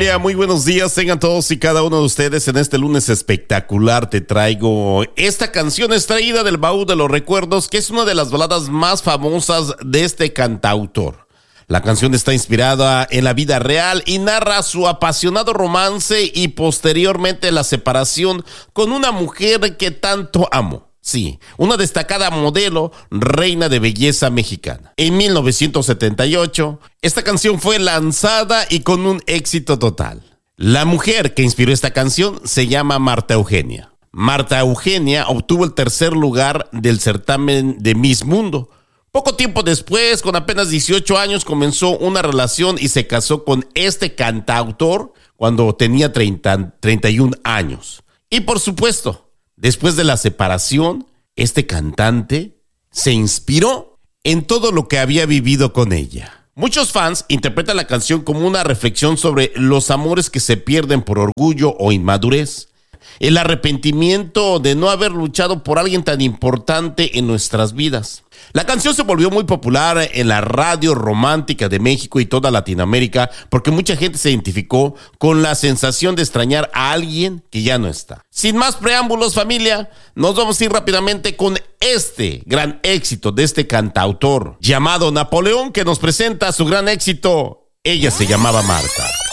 familia? Muy buenos días, tengan todos y cada uno de ustedes. En este lunes espectacular te traigo esta canción extraída del baúl de los recuerdos, que es una de las baladas más famosas de este cantautor. La canción está inspirada en la vida real y narra su apasionado romance y posteriormente la separación con una mujer que tanto amó. Sí, una destacada modelo, reina de belleza mexicana. En 1978, esta canción fue lanzada y con un éxito total. La mujer que inspiró esta canción se llama Marta Eugenia. Marta Eugenia obtuvo el tercer lugar del certamen de Miss Mundo. Poco tiempo después, con apenas 18 años, comenzó una relación y se casó con este cantautor cuando tenía 31 años. Y por supuesto, después de la separación, este cantante se inspiró en todo lo que había vivido con ella. Muchos fans interpretan la canción como una reflexión sobre los amores que se pierden por orgullo o inmadurez, el arrepentimiento de no haber luchado por alguien tan importante en nuestras vidas. La canción se volvió muy popular en la radio romántica de México y toda Latinoamérica porque mucha gente se identificó con la sensación de extrañar a alguien que ya no está. Sin más preámbulos, familia, nos vamos a ir rápidamente con este gran éxito de este cantautor llamado Napoleón, que nos presenta su gran éxito. Ella se llamaba Marta.